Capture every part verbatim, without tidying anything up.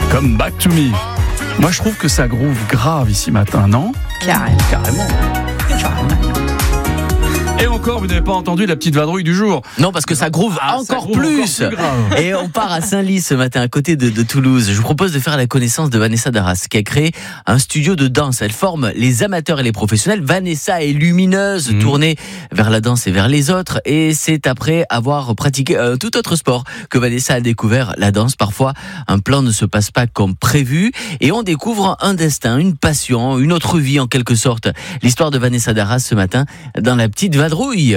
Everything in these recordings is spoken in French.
Come Back to Me. Moi, je trouve que ça groove grave ici matin, non ? Carrément. Carrément. Carrément. Et encore, vous n'avez pas entendu la petite vadrouille du jour. Non, parce que ça groove ah, encore, ça groove plus. encore plus grave. Et on part à Saint-Lys ce matin, à côté de, de Toulouse. Je vous propose de faire la connaissance de Vanessa Darras, qui a créé un studio de danse. Elle forme les amateurs et les professionnels. Vanessa est lumineuse, mmh. tournée vers la danse et vers les autres. Et c'est après avoir pratiqué un tout autre sport que Vanessa a découvert la danse. Parfois, un plan ne se passe pas comme prévu. Et on découvre un destin, une passion, une autre vie en quelque sorte. L'histoire de Vanessa Darras ce matin dans la petite vadrouille.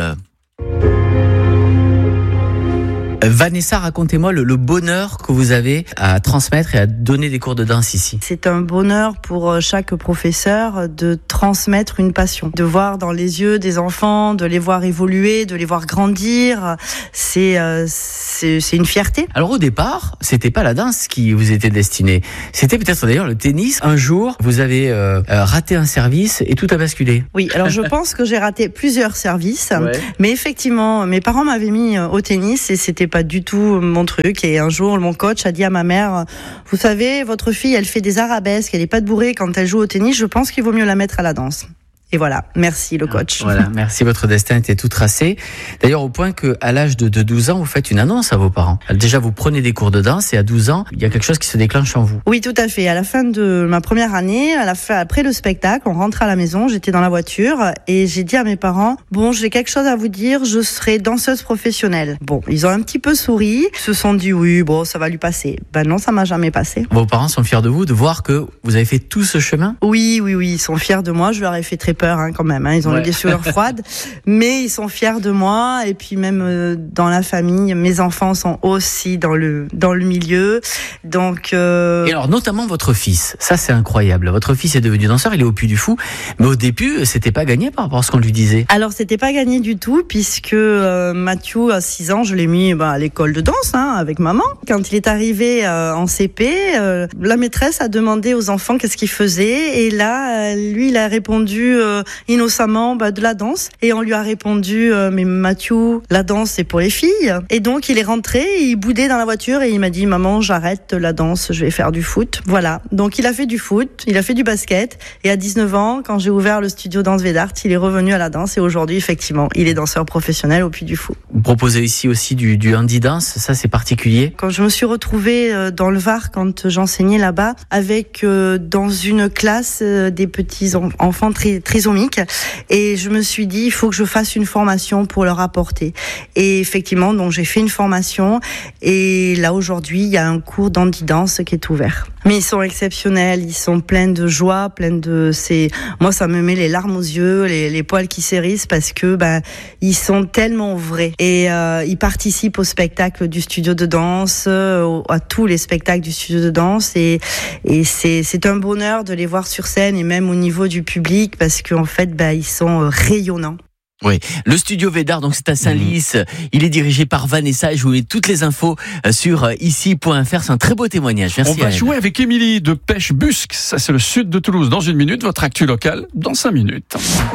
Vanessa, racontez-moi le, le bonheur que vous avez à transmettre et à donner des cours de danse ici. C'est un bonheur pour chaque professeur de transmettre une passion, de voir dans les yeux des enfants, de les voir évoluer, de les voir grandir. C'est, euh, c'est, c'est une fierté. Alors au départ, c'était pas la danse qui vous était destinée. C'était peut-être d'ailleurs le tennis. Un jour, vous avez euh, raté un service et tout a basculé. Oui, alors je pense que j'ai raté plusieurs services. Ouais. Mais effectivement, mes parents m'avaient mis au tennis et c'était pas du tout mon truc. Et un jour, mon coach a dit à ma mère, vous savez, votre fille, elle fait des arabesques, elle est pas de bourrée quand elle joue au tennis, je pense qu'il vaut mieux la mettre à la danse. Et voilà, merci le coach. Voilà, merci, votre destin était tout tracé. D'ailleurs, au point qu'à l'âge de, de douze ans, vous faites une annonce à vos parents. Déjà, vous prenez des cours de danse et à douze ans, il y a quelque chose qui se déclenche en vous. Oui, tout à fait. À la fin de ma première année, à la fin, après le spectacle, on rentre à la maison, j'étais dans la voiture et j'ai dit à mes parents, bon, j'ai quelque chose à vous dire, je serai danseuse professionnelle. Bon, ils ont un petit peu souri, ils se sont dit, oui, bon, ça va lui passer. Ben non, ça m'a jamais passé. Vos parents sont fiers de vous, de voir que vous avez fait tout ce chemin ? Oui, oui, oui, ils sont fiers de moi. Je leur ai fait très peur, hein, quand même. Hein. Ils ont ouais. eu des sueurs froides, mais ils sont fiers de moi. Et puis même euh, dans la famille, mes enfants sont aussi dans le dans le milieu. Donc. Euh... Et alors, notamment votre fils. Ça, c'est incroyable. Votre fils est devenu danseur. Il est au Puy du Fou. Mais au début, c'était pas gagné par rapport à ce qu'on lui disait. Alors, c'était pas gagné du tout, puisque euh, Mathieu, à six ans, je l'ai mis bah, à l'école de danse, hein, avec maman. Quand il est arrivé euh, en C P, euh, la maîtresse a demandé aux enfants qu'est-ce qu'ils faisaient. Et là, euh, lui, il a répondu euh, innocemment bah, de la danse. Et on lui a répondu, euh, mais Mathieu, la danse, c'est pour les filles. Et donc, il est rentré, il boudait dans la voiture et il m'a dit, maman, j'arrête la danse, je vais faire du foot. Voilà. Donc, il a fait du foot, il a fait du basket. Et à dix-neuf ans, quand j'ai ouvert le studio Danse Védart, il est revenu à la danse. Et aujourd'hui, effectivement, il est danseur professionnel au Puy du Fou. Vous proposez ici aussi du, du handi dance. Ça, c'est particulier. Quand je me suis retrouvée dans le Var, quand j'enseignais là-bas, avec euh, dans une classe euh, des petits enfants tri- trisomiques, et je me suis dit, il faut que je fasse une formation pour leur apporter. Et effectivement, donc j'ai fait une formation. Et là, aujourd'hui, il y a un cours d'handi dance qui est ouvert. Mais ils sont exceptionnels, ils sont pleins de joie, pleins de... C'est... Moi, ça me met les larmes aux yeux, les, les poils qui s'hérissent, parce que ben, ils sont tellement vrais. Et euh, ils participent au spectacle du studio de danse, euh, à tous les spectacles du studio de danse. Et, et c'est, c'est un bonheur de les voir sur scène, et même au niveau du public, parce qu'en fait, ben, ils sont euh, rayonnants. Oui, le studio Védart, donc c'est à Saint-Lys. Mmh. Il est dirigé par Vanessa. Je vous mets toutes les infos sur ici point f r. C'est un très beau témoignage. Merci. On va jouer avec Émilie de Pêche-Busc. Ça, c'est le sud de Toulouse. Dans une minute, votre actu locale dans cinq minutes.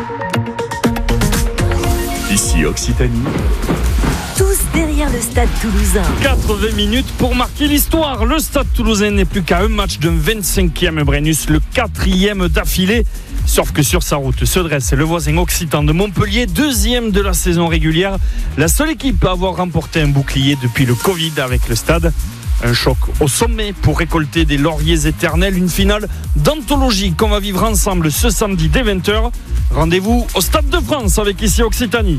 Ici Occitanie. Tous derrière le stade toulousain. quatre-vingts minutes pour marquer l'histoire. Le stade toulousain n'est plus qu'à un match d'un vingt-cinquième Brennus, le quatrième d'affilée. Sauf que sur sa route se dresse le voisin occitan de Montpellier, deuxième de la saison régulière. La seule équipe à avoir remporté un bouclier depuis le Covid avec le stade. Un choc au sommet pour récolter des lauriers éternels. Une finale d'anthologie qu'on va vivre ensemble ce samedi dès vingt heures. Rendez-vous au Stade de France avec ici Occitanie.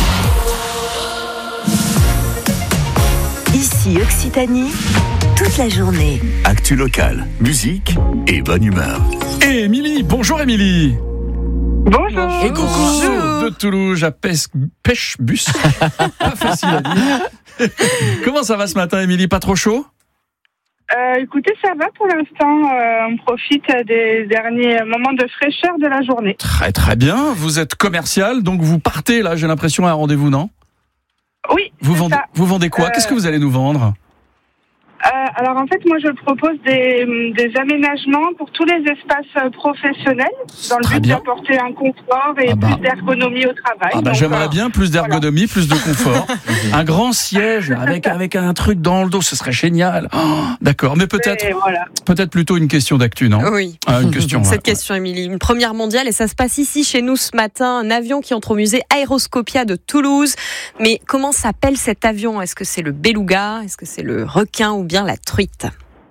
Ici Occitanie, toute la journée. Actu locale, musique et bonne humeur. Et Émilie, bonjour Émilie. Bonjour. Et coucou. De Toulouse à Pêche-Busc. Pas facile à dire. Comment ça va ce matin Émilie, pas trop chaud ? Euh, écoutez, ça va pour l'instant. Euh, on profite des derniers moments de fraîcheur de la journée. Très très bien. Vous êtes commercial, donc vous partez là, j'ai l'impression, à un rendez-vous, non ? Oui, vous c'est vendez, ça. Vous vendez quoi ? euh, Qu'est-ce que vous allez nous vendre ? euh, alors en fait, moi je propose des, des aménagements pour tous les espaces professionnels dans le Très but bien. d'apporter un confort et Ah bah. plus d'ergonomie au travail. Ah bah, Donc, j'aimerais euh, bien plus d'ergonomie, plus de confort. Un grand siège avec, avec un truc dans le dos, ce serait génial. Oh, d'accord, mais peut-être, et voilà. peut-être plutôt une question d'actu, non? Oui. Ah, une question. Cette ouais. question, Émilie, une première mondiale et ça se passe ici chez nous ce matin. Un avion qui entre au musée Aéroscopia de Toulouse. Mais comment s'appelle cet avion? Est-ce que c'est le beluga? Est-ce que c'est le requin ou bien la truite?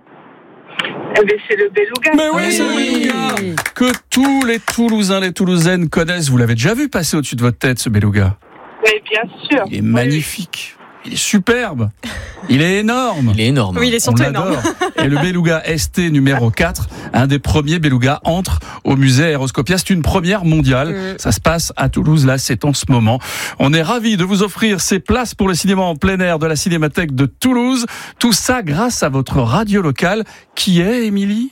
Eh bien, c'est le beluga. Mais oui, c'est le beluga que tous les Toulousains, les Toulousaines connaissent. Vous l'avez déjà vu passer au-dessus de votre tête, ce beluga? Mais bien sûr. Il est magnifique. Il est superbe. Il est énorme. Il est énorme. Oui, il est On surtout énorme. l'adore. Et le beluga S T numéro quatre, un des premiers belugas, entre au musée Aéroscopia. C'est une première mondiale. Mmh. Ça se passe à Toulouse, là, c'est en ce moment. On est ravis de vous offrir ces places pour le cinéma en plein air de la Cinémathèque de Toulouse. Tout ça grâce à votre radio locale. Qui est, Émilie?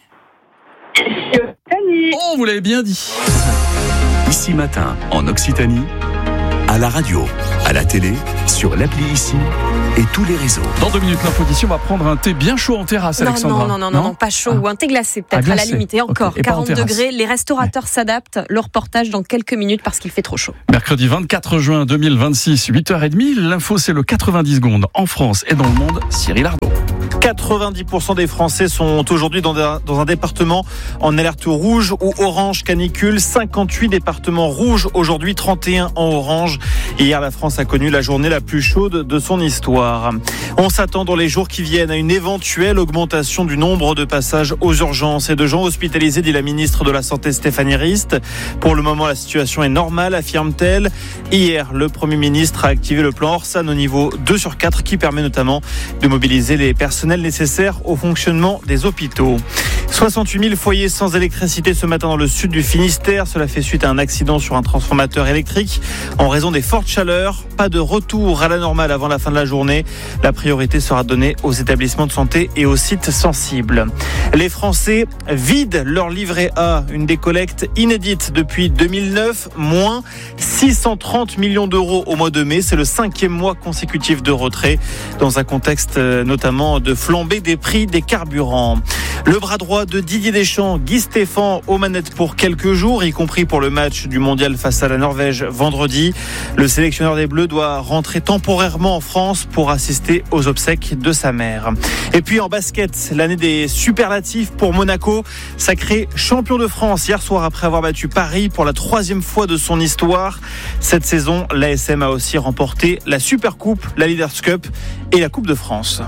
Occitanie. Oh, vous l'avez bien dit. Ici Matin, en Occitanie, à la radio, à la télé, sur l'appli Ici et tous les réseaux. Dans deux minutes, l'info d'ici, on va prendre un thé bien chaud en terrasse, Non, Alexandra. non, non, non, non, pas chaud, Ah. ou un thé glacé peut-être, Ah, à la glacé. limite. Et encore, Ok. Et pas en quarante terrasse. degrés. Les restaurateurs s'adaptent. Le reportage dans quelques minutes parce qu'il fait trop chaud. Mercredi vingt-quatre juin deux mille vingt-six, huit heures trente. L'info, c'est le quatre-vingt-dix secondes en France et dans le monde. Cyril Ardo. quatre-vingt-dix pour cent des Français sont aujourd'hui dans un, dans un département en alerte rouge ou orange canicule. cinquante-huit départements rouges aujourd'hui, trente et un en orange. Hier, la France a connu la journée la plus chaude de son histoire. On s'attend dans les jours qui viennent à une éventuelle augmentation du nombre de passages aux urgences et de gens hospitalisés, dit la ministre de la Santé Stéphanie Rist. Pour le moment, la situation est normale, affirme-t-elle. Hier, le Premier ministre a activé le plan Orsan au niveau deux sur quatre qui permet notamment de mobiliser les personnels nécessaires au fonctionnement des hôpitaux. soixante-huit mille foyers sans électricité ce matin dans le sud du Finistère. Cela fait suite à un accident sur un transformateur électrique en raison des fortes chaleurs. Pas de retour à la normale avant la fin de la journée. La priorité sera donnée aux établissements de santé et aux sites sensibles. Les Français vident leur livret A, une décollecte inédite depuis deux mille neuf, moins six cent trente millions d'euros au mois de mai. C'est le cinquième mois consécutif de retrait dans un contexte notamment de flambée des prix des carburants. Le bras droit de Didier Deschamps, Guy Stéphane, aux manettes pour quelques jours, y compris pour le match du mondial face à la Norvège vendredi. Le sélectionneur des Bleus doit rentrer temporairement en France pour assister aux obsèques de sa mère. Et puis en basket, l'année des superlatifs pour Monaco, sacré champion de France hier soir après avoir battu Paris pour la troisième fois de son histoire. Cette saison, l'A S M a aussi remporté la Supercoupe, la Leaders Cup et la Coupe de France.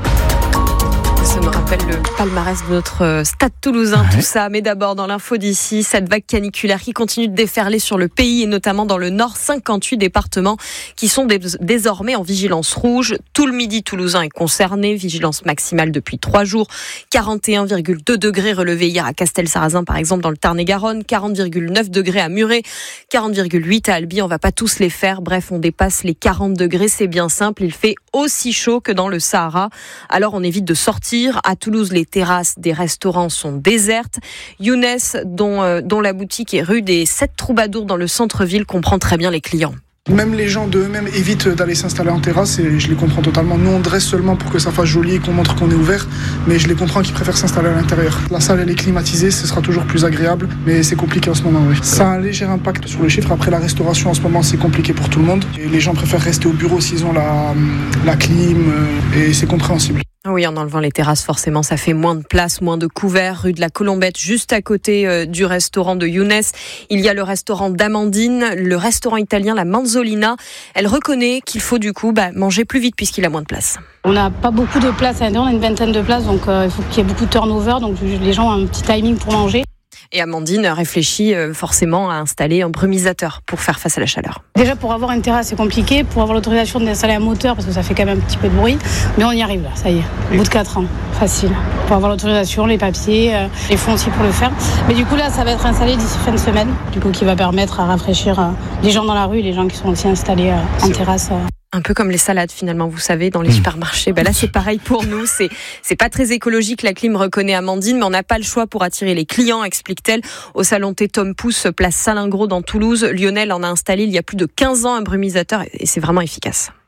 Ça me rappelle le palmarès de notre stade toulousain, Ouais. tout ça. Mais d'abord, dans l'info d'ici, cette vague caniculaire qui continue de déferler sur le pays et notamment dans le nord, cinquante-huit départements qui sont dés- désormais en vigilance rouge. Tout le midi toulousain est concerné, vigilance maximale depuis trois jours. quarante et un virgule deux degrés relevés hier à Castelsarrasin, par exemple, dans le Tarn-et-Garonne. quarante virgule neuf degrés à Muret. quarante virgule huit à Albi. On va pas tous les faire. Bref, on dépasse les quarante degrés. C'est bien simple. Il fait aussi chaud que dans le Sahara. Alors, on évite de sortir. À Toulouse, les terrasses des restaurants sont désertes. Younes, dont, euh, dont la boutique est rue des Sept Troubadours dans le centre-ville, comprend très bien les clients. Même les gens d'eux-mêmes évitent d'aller s'installer en terrasse et je les comprends totalement. Nous, on dresse seulement pour que ça fasse joli et qu'on montre qu'on est ouvert, mais je les comprends qui préfèrent s'installer à l'intérieur. La salle, elle est climatisée, ce sera toujours plus agréable, mais c'est compliqué en ce moment, oui. Ça a un léger impact sur le chiffre. Après, la restauration, en ce moment, c'est compliqué pour tout le monde. Et les gens préfèrent rester au bureau s'ils ont la, la clim et c'est compréhensible. Oui, en enlevant les terrasses, forcément, ça fait moins de place, moins de couverts. Rue de la Colombette, juste à côté euh, du restaurant de Younes, il y a le restaurant d'Amandine, le restaurant italien, la Manzolina. Elle reconnaît qu'il faut du coup bah, manger plus vite puisqu'il a moins de place. On n'a pas beaucoup de place à l'intérieur, on a une vingtaine de places, donc euh, il faut qu'il y ait beaucoup de turnover, donc les gens ont un petit timing pour manger. Et Amandine réfléchit euh, forcément à installer un brumisateur pour faire face à la chaleur. Déjà, pour avoir une terrasse, c'est compliqué. Pour avoir l'autorisation d'installer un moteur, parce que ça fait quand même un petit peu de bruit. Mais on y arrive, là, ça y est. Au bout de quatre ans, facile. Pour avoir l'autorisation, les papiers, euh, les fonds aussi pour le faire. Mais du coup, là, ça va être installé d'ici fin de semaine. Du coup, qui va permettre à rafraîchir euh, les gens dans la rue, les gens qui sont aussi installés euh, en terrasse. Euh. Un peu comme les salades finalement, vous savez, dans les supermarchés. Ben là, c'est pareil pour nous. C'est c'est pas très écologique. La clim reconnaît Amandine, mais on n'a pas le choix pour attirer les clients, explique-t-elle. Au salon Thé Tom Pouce, place Salingros dans Toulouse, Lionel en a installé il y a plus de quinze ans un brumisateur et c'est vraiment efficace.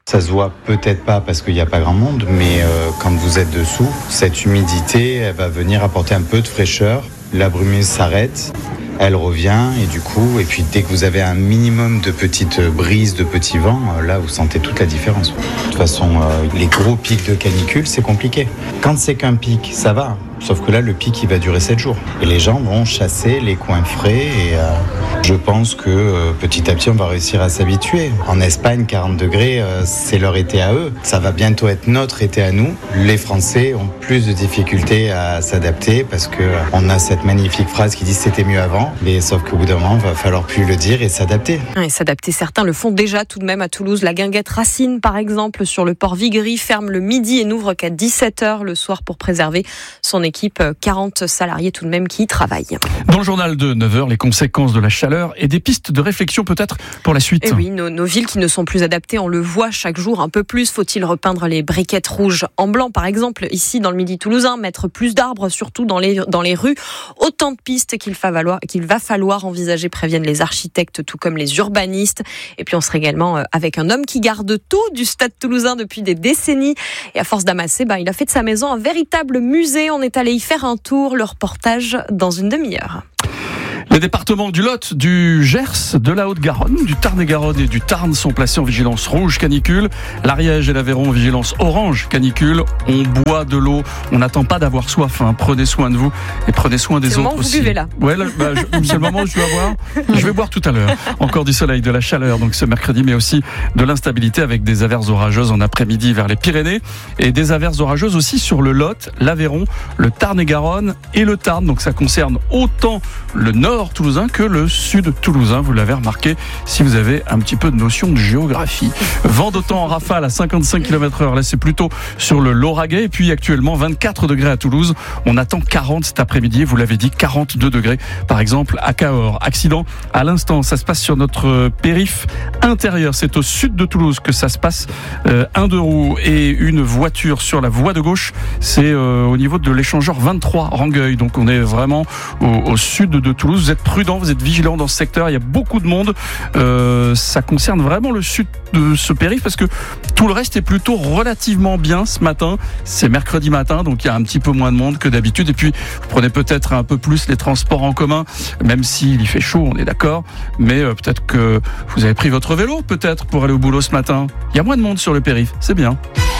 Ça se voit peut-être pas parce qu'il n'y a pas grand monde, mais euh, quand vous êtes dessous, cette humidité, elle va venir apporter un peu de fraîcheur. La brumeuse s'arrête, elle revient et du coup, et puis dès que vous avez un minimum de petites brises, de petits vents, là vous sentez toute la différence. De toute façon, euh, les gros pics de canicule, c'est compliqué. Quand c'est qu'un pic, ça va. Sauf que là, le pic, il va durer sept jours. Et les gens vont chasser les coins frais. Et euh, je pense que euh, petit à petit, on va réussir à s'habituer. En Espagne, quarante degrés, euh, c'est leur été à eux. Ça va bientôt être notre été à nous. Les Français ont plus de difficultés à s'adapter parce que euh, on a cette magnifique phrase qui dit c'était mieux avant. Mais sauf qu'au bout d'un moment, il va falloir plus le dire et s'adapter. Et s'adapter, certains le font déjà tout de même à Toulouse. La guinguette Racine, par exemple, sur le port Vigry, ferme le midi et n'ouvre qu'à dix-sept heures le soir pour préserver son équipe. quarante salariés tout de même qui y travaillent. Dans le journal de neuf heures, les conséquences de la chaleur et des pistes de réflexion peut-être pour la suite. Et oui, nos, nos villes qui ne sont plus adaptées, on le voit chaque jour un peu plus. Faut-il repeindre les briquettes rouges en blanc, par exemple, ici dans le Midi toulousain, mettre plus d'arbres, surtout dans les, dans les rues. Autant de pistes qu'il, fa valoir, qu'il va falloir envisager, préviennent les architectes, tout comme les urbanistes. Et puis on sera également avec un homme qui garde tout du Stade toulousain depuis des décennies. Et à force d'amasser, bah, il a fait de sa maison un véritable musée. On est allé y faire un tour, le reportage dans une demi-heure. Les départements du Lot, du Gers, de la Haute-Garonne, du Tarn-et-Garonne et du Tarn sont placés en vigilance rouge canicule. L'Ariège et l'Aveyron en vigilance orange canicule. On boit de l'eau, on n'attend pas d'avoir soif. Hein. Prenez soin de vous et prenez soin des c'est autres le moment aussi. Vous buvez là. Ouais, là bah, je, c'est le moment où je dois boire. Je vais boire tout à l'heure. Encore du soleil, de la chaleur, donc ce mercredi, mais aussi de l'instabilité avec des averses orageuses en après-midi vers les Pyrénées et des averses orageuses aussi sur le Lot, l'Aveyron, le Tarn-et-Garonne et le Tarn. Donc ça concerne autant le nord toulousain que le sud toulousain. Vous l'avez remarqué si vous avez un petit peu de notion de géographie. Vent d'autant en rafale à cinquante-cinq kilomètres heure. Là, c'est plutôt sur le Lauragais. Et puis actuellement, vingt-quatre degrés à Toulouse. On attend quarante cet après-midi. Vous l'avez dit, quarante-deux degrés. Par exemple, à Cahors. Accident à l'instant. Ça se passe sur notre périph' intérieur. C'est au sud de Toulouse que ça se passe. Euh, un deux roues et une voiture sur la voie de gauche. C'est euh, au niveau de l'échangeur vingt-trois Rangueil. Donc on est vraiment au, au sud de Toulouse. Vous êtes prudent, vous êtes vigilant dans ce secteur. Il y a beaucoup de monde. Euh, ça concerne vraiment le sud de ce périph' parce que tout le reste est plutôt relativement bien ce matin. C'est mercredi matin, donc il y a un petit peu moins de monde que d'habitude. Et puis, vous prenez peut-être un peu plus les transports en commun, même s'il y fait chaud, on est d'accord. Mais euh, peut-être que vous avez pris votre vélo, peut-être, pour aller au boulot ce matin. Il y a moins de monde sur le périph', c'est bien.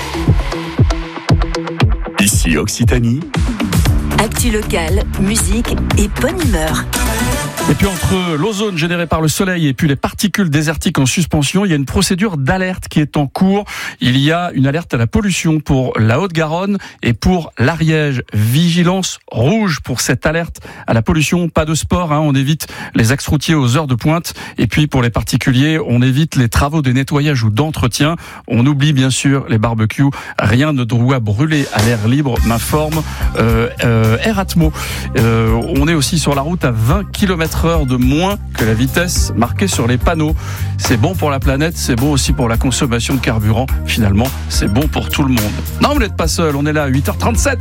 Ici Occitanie. Actu locale, musique et bonne humeur. Et puis entre l'ozone généré par le soleil et puis les particules désertiques en suspension, il y a une procédure d'alerte qui est en cours. Il y a une alerte à la pollution pour la Haute-Garonne et pour l'Ariège. Vigilance rouge pour cette alerte à la pollution. Pas de sport, hein, on évite les axes routiers aux heures de pointe. Et puis pour les particulier, on évite les travaux de nettoyage ou d'entretien. On oublie bien sûr les barbecues. Rien ne doit brûler à l'air libre, m'informe euh, euh, Air Atmo. Euh, on est aussi sur la route à vingt kilomètres heure de moins que la vitesse marquée sur les panneaux. C'est bon pour la planète, c'est bon aussi pour la consommation de carburant. Finalement, c'est bon pour tout le monde. Non, vous n'êtes pas seul, on est là à huit heures trente-sept.